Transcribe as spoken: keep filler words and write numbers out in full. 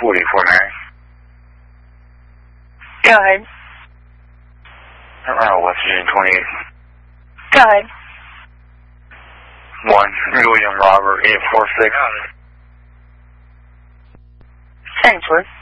forty-four nine. Go ahead. Around West Virginia twenty-eight. Go ahead. one. William Robert eight four six. Sensworth.